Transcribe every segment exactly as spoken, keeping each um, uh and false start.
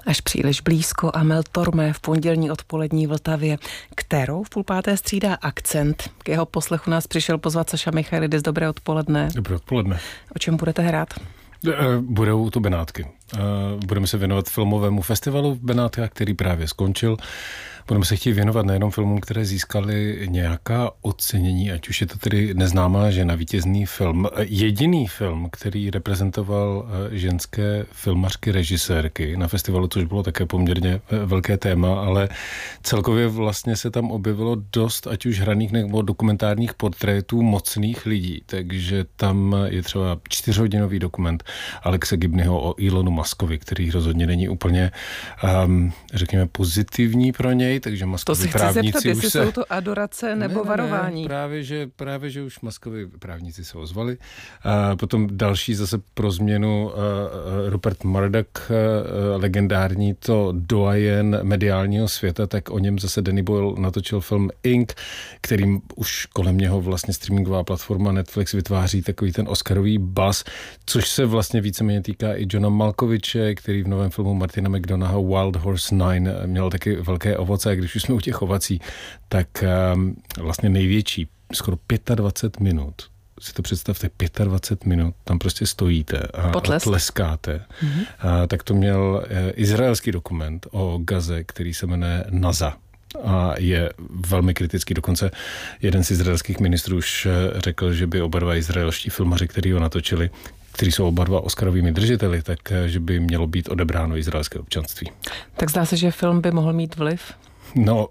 Až příliš blízko Amel Tormé v pondělní odpolední Vltavě, kterou v půl páté střídá Akcent. K jeho poslechu nás přišel pozvat Saša Michailidis. Dobré odpoledne. Dobré odpoledne. O čem budete hrát? Budou to Benátky. Budeme se věnovat filmovému festivalu v Benátkách, který právě skončil. Budeme se chtít věnovat nejenom filmům, které získaly nějaká ocenění, ať už je to tedy Neznámá žena, vítězný film. Jediný film, který reprezentoval ženské filmařky, režisérky na festivalu, což bylo také poměrně velké téma, ale celkově vlastně se tam objevilo dost, ať už hraných nebo dokumentárních portrétů mocných lidí. Takže tam je třeba čtyřhodinový dokument Alexe Gibneyho o Elonu Muskovi, který rozhodně není úplně, um, řekněme, pozitivní pro něj. Takže Muskovi to si chci zeptat, jestli se... jsou to adorace nebo ne, varování. Ne, právě, že, právě, že už Muskovi právníci se ozvali. A potom další zase pro změnu uh, Rupert Murdoch, uh, legendární to doyen mediálního světa, tak o něm zase Danny Boyle natočil film Ink, kterým už kolem něho vlastně streamingová platforma Netflix vytváří takový ten oscarový buzz, což se vlastně víceméně týká i Johna Malkoviče, který v novém filmu Martina McDonaha Wild Horse Nine měl taky velké ovoce. A když už jsme u těch ovací, tak um, vlastně největší, skoro dvacet pět minut, si to představte, dvacet pět minut, tam prostě stojíte a, a tleskáte. Mm-hmm. A, tak to měl e, izraelský dokument o Gaze, který se jmenuje Naza. A je velmi kritický. Dokonce jeden z izraelských ministrů už řekl, že by oba dva izraelští filmaři, kteří ho natočili, kteří jsou oba dva oscarovými držiteli, tak že by mělo být odebráno izraelské občanství. Tak zdá se, že film by mohl mít vliv? No,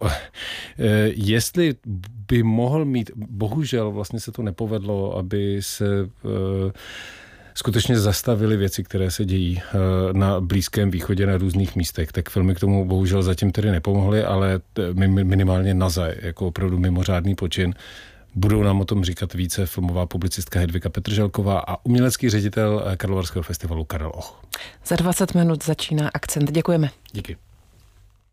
jestli by mohl mít, bohužel vlastně se to nepovedlo, aby se skutečně zastavily věci, které se dějí na Blízkém východě na různých místech, tak filmy k tomu bohužel zatím tedy nepomohly, ale minimálně Naza jako opravdu mimořádný počin. Budou nám o tom říkat více filmová publicistka Hedvika Petrželková a umělecký ředitel Karlovarského festivalu Karel Och. Za dvacet minut začíná Akcent. Děkujeme. Díky.